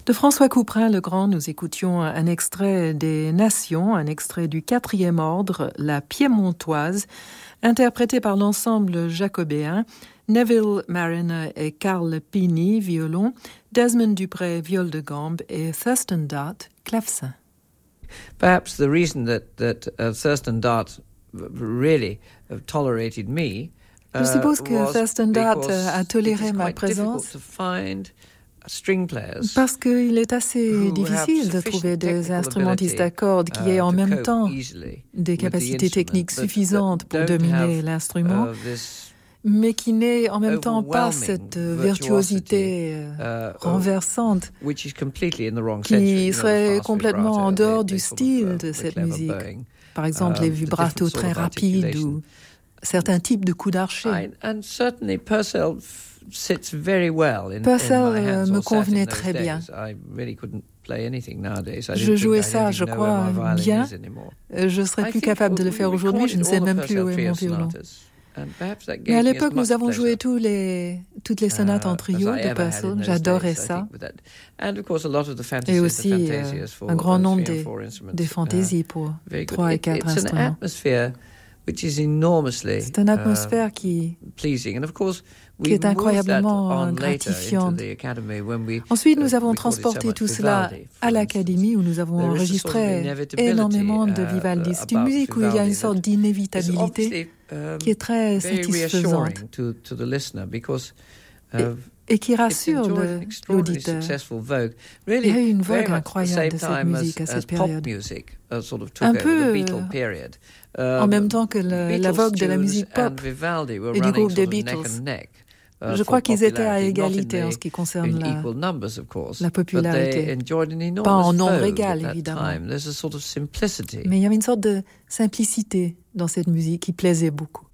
De François Couperin le Grand, nous écoutions un extrait des Nations, un extrait du 4e ordre, la Piémontoise, interprété par l'ensemble jacobéen, Neville Mariner et Carl Pini, violon, Desmond Dupré, viol de gambe et Thurston Dart, clavecin. Perhaps the reason that Thurston Dart really tolerated me Je suppose que Thurston Dart a toléré ma présence parce qu'il est assez difficile de trouver des instrumentistes à cordes qui aient en même temps des capacités techniques suffisantes pour dominer l'instrument, mais qui n'aient en même temps pas cette virtuosité renversante qui serait complètement en dehors du style de cette musique. Par exemple, les vibratos très rapides ou certains types de coups d'archet. Purcell me convenait très bien. Je jouais ça, je crois, bien. Je serais plus capable de le faire aujourd'hui, je ne sais même plus où est mon violon. Mais à l'époque, nous avons joué toutes les sonates en trio de Purcell, j'adorais ça. Et aussi un grand nombre des fantaisies pour 3 et 4 instruments. C'est une atmosphère qui est incroyablement gratifiante. Ensuite, nous avons transporté tout cela à l'Académie où nous avons enregistré énormément de Vivaldi. C'est une musique où il y a une sorte d'inévitabilité qui est très satisfaisante et qui rassure l'auditeur. Il y a eu une vogue incroyable de cette musique à cette période. Un peu en même temps que la vogue de la musique pop et du groupe des Beatles. Je crois qu'ils étaient à égalité en ce qui concerne la popularité. Pas en nombre égal, évidemment. Mais il y avait une sorte de simplicité dans cette musique qui plaisait beaucoup.